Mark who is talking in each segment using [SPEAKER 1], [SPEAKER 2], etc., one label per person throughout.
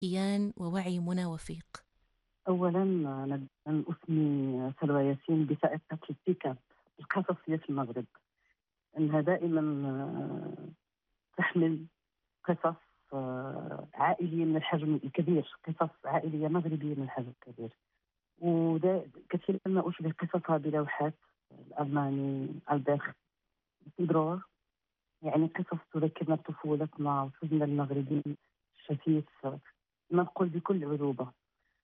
[SPEAKER 1] إيان ووعي منى وفيق؟
[SPEAKER 2] أولا أنا أن أثني سلوى ياسين بسائقة البيك اب القصصية في المغرب، أنها دائما تحمل قصص عائلية من الحجم الكبير، قصص عائلية مغربية من الحجم الكبير. كثيرا ما أشبه قصصها بلوحات الألماني ألبرت بيدرور، يعني قصص تذكرنا بطفولتنا وحزننا المغربي الشتيت. نقول بكل عذوبة،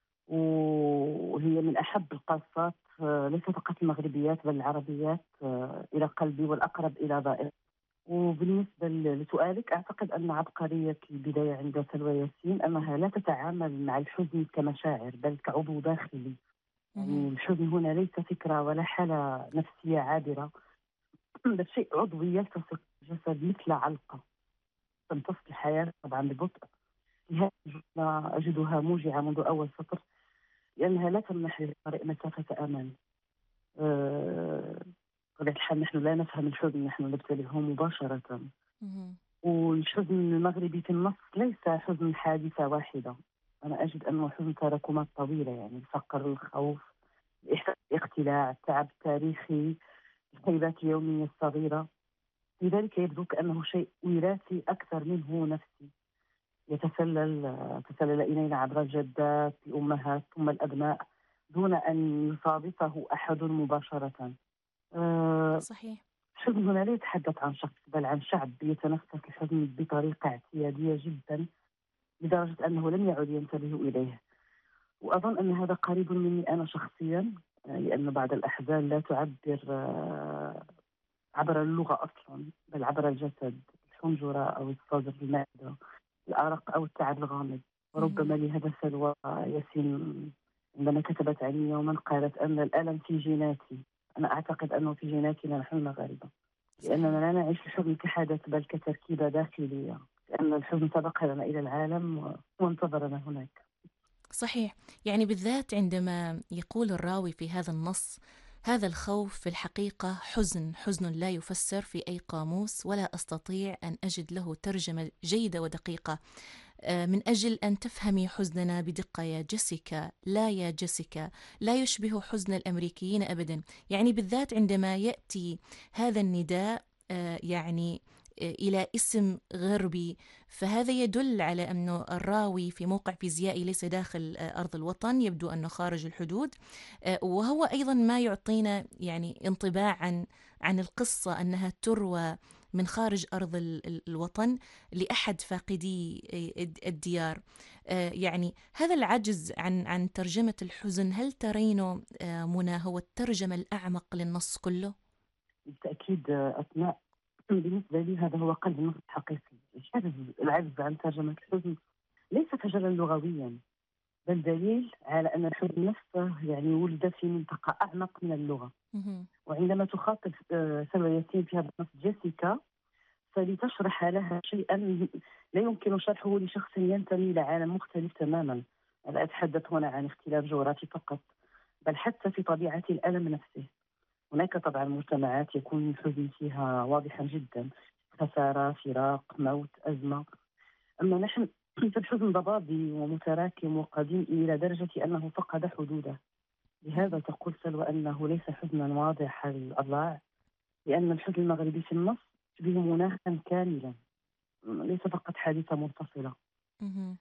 [SPEAKER 2] وهي من أحب القاصات ليس فقط المغربيات بل العربيات إلى قلبي والأقرب إلى ضائر. وبالنسبة لسؤالك، أعتقد أن عبقرية البداية عند سلوى ياسين أنها لا تتعامل مع الحزن كمشاعر بل كعضو داخلي. يعني
[SPEAKER 1] مهم.
[SPEAKER 2] الحزن هنا ليس فكرة ولا حالة نفسية عابرة، بل شيء عضوي يلتصق بالجسد مثل علقة تمتص الحياة طبعا ببطء. لهذه الجملة أجدها موجعة منذ أول سطر، لأنها لا تمنح للقارئ مسافة أمان. آه، بطبيعة الحال نحن لا نفهم الحزن، نحن نبتلعه مباشرة.
[SPEAKER 1] مهم.
[SPEAKER 2] والحزن المغربي في النص ليس حزن حادثة واحدة، أنا أجد أنه حزن تراكمات طويلة، يعني الفقر، الخوف، الإحساس بالاختلاع، التعب التاريخي، الخيبات اليومية الصغيرة. لذلك يبدو كأنه شيء وراثي أكثر منه نفسي، تسلل إلينا عبر الجدات، الأمهات، ثم الأبناء، دون أن يصادفه أحد مباشرة. آه،
[SPEAKER 1] صحيح.
[SPEAKER 2] الحزن هنا لا يتحدث عن شخص بل عن شعب يتنفس الحزن بطريقة اعتيادية جدا، لدرجة أنه لم يعد ينتبه إليه. وأظن أن هذا قريب مني أنا شخصيا، لأن بعض الأحزان لا تعبر عبر اللغة أصلا بل عبر الجسد، الحنجرة أو الصدر، المعدة، الأرق أو التعب الغامض. وربما
[SPEAKER 1] مهم.
[SPEAKER 2] لهذا سلوى ياسين عندما كتبت عني يوما قالت أن الألم في جيناتي. أنا أعتقد أنه في جيناتنا نحن المغاربة، لأننا
[SPEAKER 1] صحيح.
[SPEAKER 2] لا نعيش الحزن كحدث بل كتركيبة داخلية، لأن الحزن سبق لنا إلى العالم وانتظرنا هناك.
[SPEAKER 1] صحيح. يعني بالذات عندما يقول الراوي في هذا النص: هذا الخوف في الحقيقة حزن، حزن لا يفسر في أي قاموس، ولا أستطيع أن أجد له ترجمة جيدة ودقيقة. من أجل أن تفهمي حزننا بدقة يا جيسيكا، لا يا جيسيكا، لا يشبه حزن الأمريكيين أبدا. يعني بالذات عندما يأتي هذا النداء يعني إلى اسم غربي، فهذا يدل على أنه الراوي في موقع فيزيائي ليس داخل أرض الوطن، يبدو أنه خارج الحدود. وهو أيضا ما يعطينا يعني انطباع عن القصة أنها تروى من خارج أرض الوطن لأحد فاقدي الديار. يعني هذا العجز عن ترجمة الحزن، هل ترينه منى هو الترجمة الأعمق للنص كله؟
[SPEAKER 2] بالتأكيد أثناء. بالنسبة لي هذا هو قلب النص الحقيقي. العجز عن ترجمة الحزن ليس فشلا لغويا، بل دليل على أن الحزن نفسه يعني ولد في منطقة أعمق من اللغة.
[SPEAKER 1] مهم.
[SPEAKER 2] وعندما تخاطب سلوى ياسين في هذا النص جيسيكا، فلتشرح لها شيئا لا يمكن شرحه لشخص ينتمي لعالم مختلف تماما. لا أتحدث هنا عن اختلاف جغرافي فقط، بل حتى في طبيعة الألم نفسه. هناك طبعا مجتمعات يكون الحزن فيها واضحا جدا، خسارة، فراق، موت، أزمة. أما نحن فالحزن ضبابي ومتراكم وقديم إلى درجة أنه فقد حدوده. لهذا
[SPEAKER 1] مهم.
[SPEAKER 2] تقول سلوى أنه ليس حزنا واضح الأضلاع، لأن الحزن المغربي في النص يشبه مناخا كاملا، ليس فقط حادثة منفصلة.
[SPEAKER 1] مهم.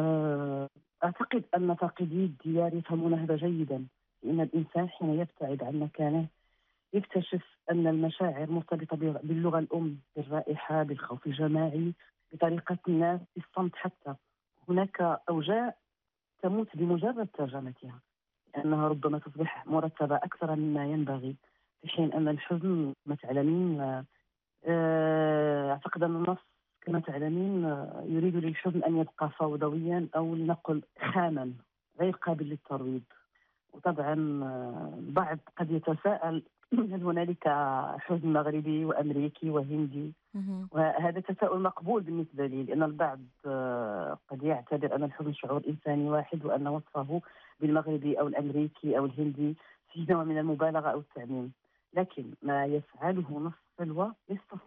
[SPEAKER 2] آه، أعتقد أن فاقدي الديار يفهمون هذا جيدا، لأن الإنسان حين يبتعد عن مكانه يكتشف أن المشاعر مرتبطة باللغة الأم، بالرائحة، بالخوف الجماعي، بطريقة الناس، بالصمت حتى. هناك أوجاع تموت بمجرد ترجمتها، لأنها ربما تصبح مرتبة أكثر مما ينبغي، في حين أن الحزن كما تعلمين أعتقد أن النص كما تعلمين يريد للحزن أن يبقى فوضويا أو لنقل خاما غير قابل للترويض. وطبعا البعض قد يتساءل هل هنالك حزن مغربي وأمريكي وهندي؟
[SPEAKER 1] مهم.
[SPEAKER 2] وهذا تساؤل مقبول بالنسبة لي، لأن البعض قد يعتبر أن الحزن شعور إنساني واحد، وأن وصفه بالمغربي أو الأمريكي أو الهندي في نوع من المبالغة أو التعميم. لكن ما يفعله نص سلوى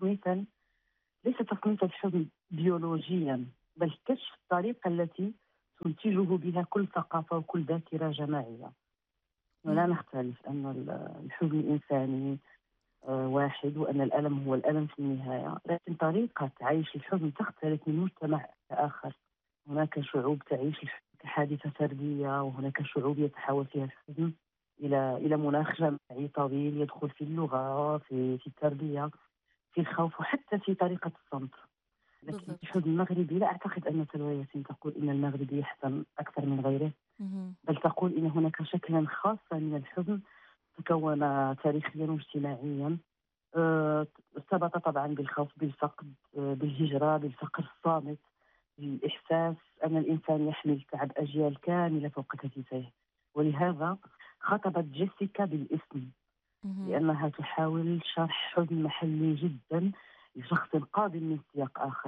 [SPEAKER 2] ليس تصنيف الحزن بيولوجيا، بل كشف الطريقة التي تنتجه بها كل ثقافة وكل ذاكرة جماعية. ولا
[SPEAKER 1] مهم.
[SPEAKER 2] نختلف أن الحزن الإنساني واحد، وأن الألم هو الألم في النهاية، لكن طريقة عيش الحزن تختلف من مجتمع لآخر. هناك شعوب تعيش الحزن كحادثة فردية، وهناك شعوب يتحول فيها الحزن إلى مناخ جماعي طويل يدخل في اللغة، في التربية، في الخوف، وحتى في طريقة الصمت. لكن
[SPEAKER 1] بالضبط.
[SPEAKER 2] الحزن المغربي لا أعتقد أن سلوى ياسين تقول إن المغربي يحزن أكثر من غيره،
[SPEAKER 1] مهم.
[SPEAKER 2] بل تقول إن هناك شكلا خاصا من الحزن تكون تاريخيا واجتماعيا. آه، ارتبط طبعا بالخوف، بالفقد، بالهجرة، بالفقر الصامت، بالإحساس أن الإنسان يحمل تعب أجيال كاملة فوق كتفيه. ولهذا خاطبت جيسيكا بالاسم،
[SPEAKER 1] مهم.
[SPEAKER 2] لأنها تحاول شرح حزن محلي جدا لشخص قادم من سياق آخر.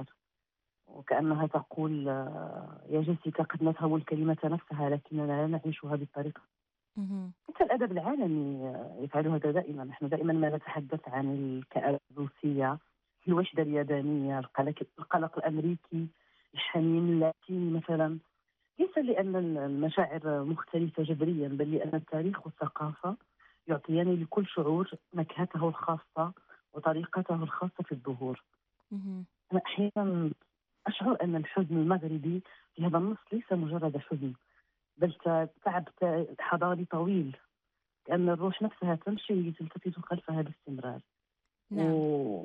[SPEAKER 2] وكأنها تقول يا جيسيكا، قد نفهم الكلمة نفسها لكننا لا نعيشها بالطريقة.
[SPEAKER 1] مهم.
[SPEAKER 2] حتى الأدب العالمي يفعل هذا دائما. نحن دائما ما نتحدث عن الكآبة الروسية، الوحدة اليابانية، القلق الأمريكي، الحنين اللاتيني مثلا. ليس لأن المشاعر مختلفة جذريا، بل لأن التاريخ والثقافة يعطيان لكل شعور نكهته الخاصة وطريقته الخاصة في الظهور.
[SPEAKER 1] مهم.
[SPEAKER 2] أنا أحيانا أشعر أن الحزن المغربي في هذا النص ليس مجرد حزن، بل تعب حضاري طويل، كأن الروح نفسها تمشي تلتفت خلفها باستمرار.
[SPEAKER 1] نعم.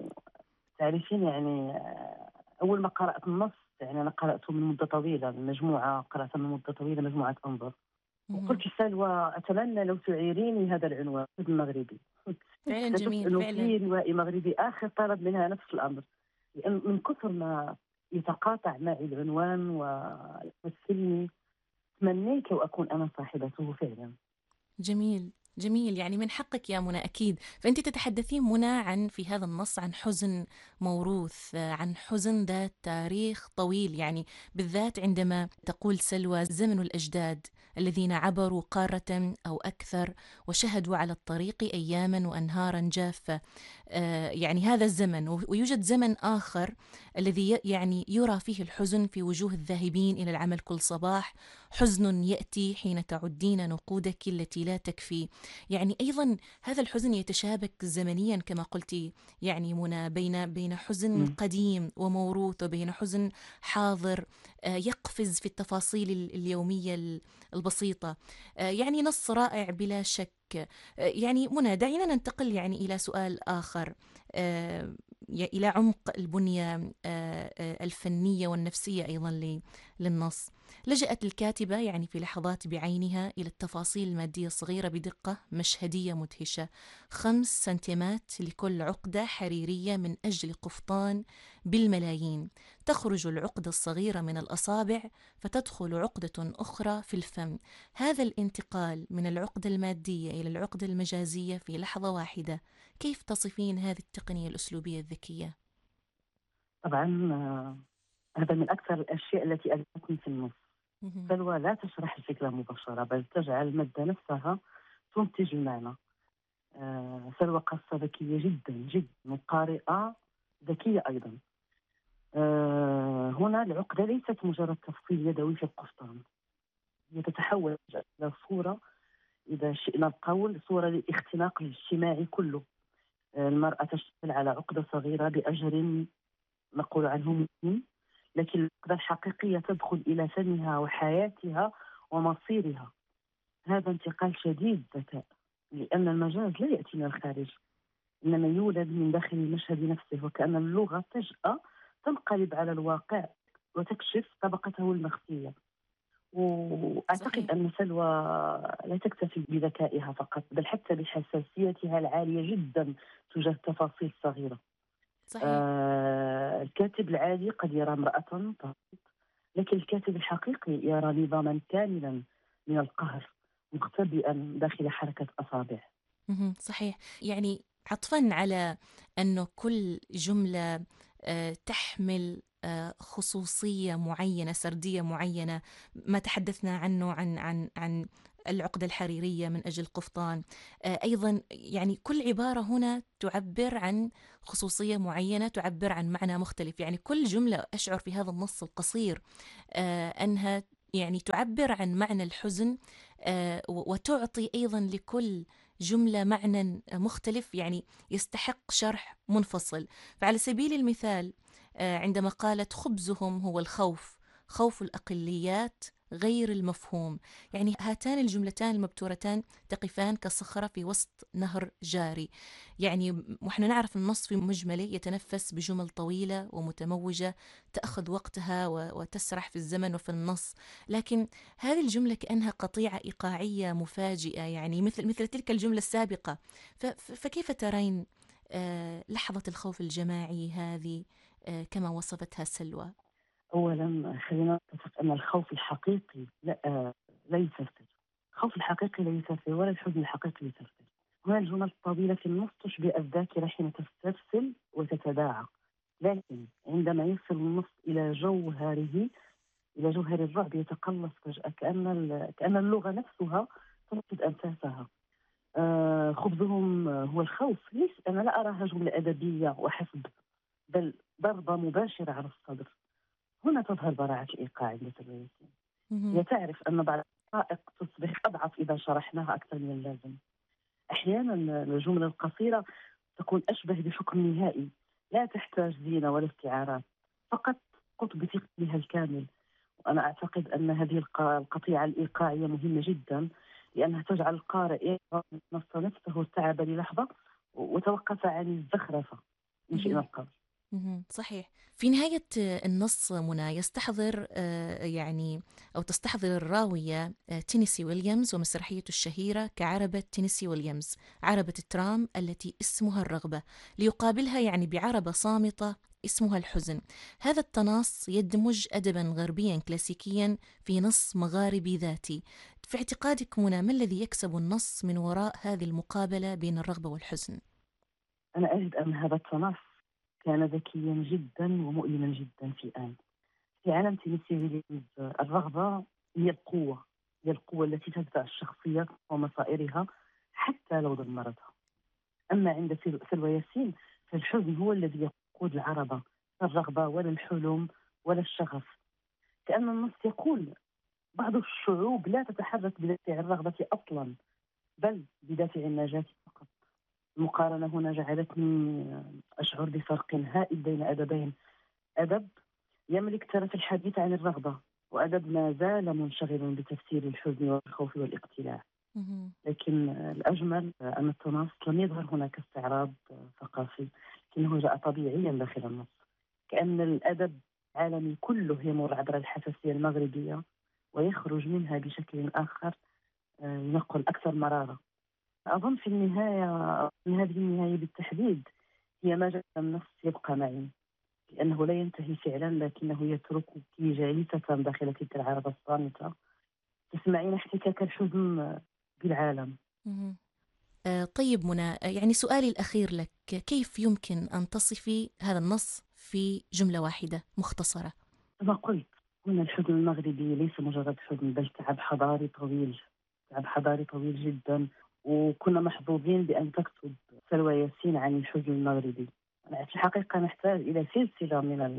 [SPEAKER 2] وتعرفين يعني أول ما قرأت النص، يعني أنا قرأته من مدة طويلة، المجموعة قرأتها من مدة طويلة، مجموعة أنظر.
[SPEAKER 1] مهم.
[SPEAKER 2] وقلت سلوى، أتمنى لو تعيريني هذا العنوان المغربي.
[SPEAKER 1] فعلا
[SPEAKER 2] اكتشفت
[SPEAKER 1] جميل
[SPEAKER 2] أنه
[SPEAKER 1] فعلا.
[SPEAKER 2] في روائي مغربي آخر طلب منها نفس الأمر، لأن من كثر ما يتقاطع معي العنوان ويمثلني، تمنيت لو أكون أنا صاحبته فعلا.
[SPEAKER 1] جميل جميل، يعني من حقك يا منى أكيد. فأنت تتحدثين منى عن في هذا النص عن حزن موروث، عن حزن ذات تاريخ طويل، يعني بالذات عندما تقول سلوى زمن الأجداد الذين عبروا قارة أو أكثر وشهدوا على الطريق أياما وأنهارا جافة. يعني هذا الزمن، ويوجد زمن آخر الذي يعني يرى فيه الحزن في وجوه الذاهبين إلى العمل كل صباح، حزن يأتي حين تعدين نقودك التي لا تكفي. يعني أيضا هذا الحزن يتشابك زمنيا كما قلت، يعني منى، بين حزن
[SPEAKER 2] مم.
[SPEAKER 1] قديم وموروث وبين حزن حاضر يقفز في التفاصيل اليومية البسيطة. يعني نص رائع بلا شك. يعني منى، دعينا ننتقل يعني إلى سؤال آخر، إلى عمق البنية الفنية والنفسية أيضا للنص. لجأت الكاتبة يعني في لحظات بعينها إلى التفاصيل المادية الصغيرة بدقة مشهدية مدهشة. 5 سنتيمات لكل عقدة حريرية من أجل قفطان بالملايين. تخرج العقدة الصغيرة من الأصابع فتدخل عقدة أخرى في الفم. هذا الانتقال من العقدة المادية إلى العقدة المجازية في لحظة واحدة، كيف تصفين هذه التقنية الأسلوبية الذكية؟
[SPEAKER 2] طبعا هذا من أكثر الأشياء التي ألهمتني في النص.
[SPEAKER 1] مهم.
[SPEAKER 2] سلوى لا تشرح الفكرة مباشرة، بل تجعل المادة نفسها تنتج المعنى. سلوى قصة ذكية جدا جدا، وقارئة ذكية أيضا. هنا العقدة ليست مجرد تفصيل يدوي في القسطام، هي تتحول إلى صورة، إذا شئنا القول صورة للاختناق الاجتماعي كله. المرأة تشتغل على عقدة صغيرة بأجر نقول عنه مهم، لكن العقدة الحقيقية تدخل إلى فمها وحياتها ومصيرها. هذا انتقال شديد ذكاء، لأن المجاز لا يأتي من الخارج، إنما يولد من داخل المشهد نفسه، وكأن اللغة فجأة تنقلب على الواقع وتكشف طبقته المخفية. وأعتقد
[SPEAKER 1] صحيح.
[SPEAKER 2] أن سلوى لا تكتفي بذكائها فقط، بل حتى بحساسيتها العالية جدا تجاه التفاصيل الصغيرة.
[SPEAKER 1] صحيح.
[SPEAKER 2] الكاتب العادي قد يرى امرأة، لكن الكاتب الحقيقي يرى نظاما كاملا من القهر مختبئا داخل حركة أصابع.
[SPEAKER 1] صحيح. يعني عطفا على أنه كل جملة تحمل خصوصية معينة، سردية معينة، ما تحدثنا عنه عن العقدة الحريرية من أجل قفطان. أيضا يعني كل عبارة هنا تعبر عن خصوصية معينة، تعبر عن معنى مختلف. يعني كل جملة أشعر في هذا النص القصير أنها يعني تعبر عن معنى الحزن، وتعطي أيضا لكل جملة معنى مختلف، يعني يستحق شرح منفصل. فعلى سبيل المثال، عندما قالت خبزهم هو الخوف، خوف الأقليات غير المفهوم، يعني هاتان الجملتان المبتورتان تقفان كصخرة في وسط نهر جاري. يعني وإحنا نعرف النص في مجمله يتنفس بجمل طويلة ومتموجة تأخذ وقتها وتسرح في الزمن وفي النص، لكن هذه الجملة كأنها قطيعة إيقاعية مفاجئة، يعني مثل تلك الجملة السابقة. فكيف ترين لحظة الخوف الجماعي هذه كما وصفتها سلوى؟
[SPEAKER 2] أولا خلينا نتفق أن الخوف الحقيقي لا يسلسل. الخوف الحقيقي لا يسلسل ولا الحزن الحقيقي يسلسل. هنا الجمل الطويلة في النص تشبه الذاكرة حين تسترسل وتتداعى، لكن عندما يصل النص إلى جوهر الرعب يتقلص فجأة، كأن اللغة نفسها تفقد أنفاسها. خبزهم هو الخوف، ليش أنا لا أراها جملة أدبية وحسب، بل ضربة مباشرة على الصدر. هنا تظهر براعة الإيقاع عند سلوى. هي
[SPEAKER 1] مهم.
[SPEAKER 2] تعرف أن بعض الحقائق تصبح أضعف إذا شرحناها أكثر من اللازم. أحيانا الجملة القصيرة تكون أشبه بحكم نهائي، لا تحتاج زينة ولا استعارات، فقط قط بثقلها الكامل. وأنا أعتقد أن هذه القطيعة الإيقاعية مهمة جدا، لأنها تجعل القارئ يرى نفسه ارتعب للحظة وتوقف عن الزخرفة إن شئنا
[SPEAKER 1] مهم.
[SPEAKER 2] القول.
[SPEAKER 1] صحيح. في نهاية النص منى يستحضر يعني أو تستحضر الراوية تينيسي ويليامز ومسرحيته الشهيرة كعربة تينيسي ويليامز، عربة الترام التي اسمها الرغبة، ليقابلها يعني بعربة صامتة اسمها الحزن. هذا التناص يدمج أدبا غربيا كلاسيكيا في نص مغاربي ذاتي. في اعتقادك منى، ما الذي يكسب النص من وراء هذه المقابلة بين الرغبة والحزن؟
[SPEAKER 2] أنا أجد أن هذا التنص كان ذكيا جدا ومؤلما جدا في آن. في عالم تيمسي ويليامز الرغبة هي القوة، هي القوة التي تدفع الشخصية ومصائرها حتى لو دمرتها. أما عند سلوى ياسين فالحزن هو الذي يقود العربة، لا الرغبة ولا الحلم ولا الشغف. كأن النص يقول بعض الشعوب لا تتحرك بدافع الرغبة أصلا، بل بدافع النجاة فقط. المقارنة هنا جعلتني أشعر بفرق هائل بين أدبين: أدب يملك ترف الحديث عن الرغبة، وأدب ما زال منشغل بتفسير الحزن والخوف والاقتلاع.
[SPEAKER 1] مهم.
[SPEAKER 2] لكن الأجمل أن التناص لم يظهر هنا كاستعراض ثقافي، لكنه جاء طبيعيا داخل النص، كأن الأدب العالمي كله يمر عبر الحساسية المغربية ويخرج منها بشكل آخر ينقل أكثر مرارة. أظن في النهاية، من هذه النهاية بالتحديد، هي ما جعل النص يبقى معي، لأنه لا ينتهي فعلا لكنه يتركك جالسة داخل تلك العربة الصامتة تسمعين احتكاك الحزن بالعالم.
[SPEAKER 1] مهم. طيب منى، يعني سؤالي الأخير لك، كيف يمكن أن تصفي هذا النص في جملة واحدة مختصرة؟
[SPEAKER 2] كما قلت، هنا الحزن المغربي ليس مجرد حزن، بل تعب حضاري طويل، تعب حضاري طويل جدا. وكنا محظوظين بأن تكتب سلوى ياسين عن الحزن المغربي. في الحقيقة نحتاج إلى سلسلة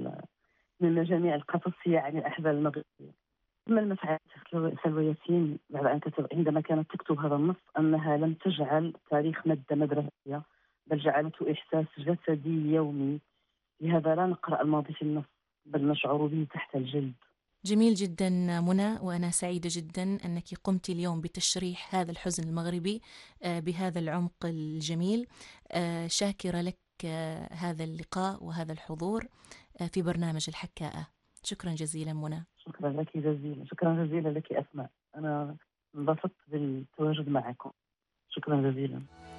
[SPEAKER 2] من المجاميع القصصية عن الأحزاب المغربية. ثم ما فعلت سلوى ياسين بعد أن عندما كانت تكتب هذا النص أنها لم تجعل تاريخ مادة مدرسية، بل جعلته إحساس جسدي يومي. لهذا لا نقرأ الماضي في النص، بل نشعر به تحت الجلد.
[SPEAKER 1] جميل جدا منى، وأنا سعيدة جدا أنك قمت اليوم بتشريح هذا الحزن المغربي بهذا العمق الجميل. شاكرة لك هذا اللقاء وهذا الحضور في برنامج الحكاءة. شكرا جزيلا منى.
[SPEAKER 2] شكرا لك جزيلا، شكرا جزيلا لك أسماء. أنا انبسطت بالتواجد معكم. شكرا جزيلا.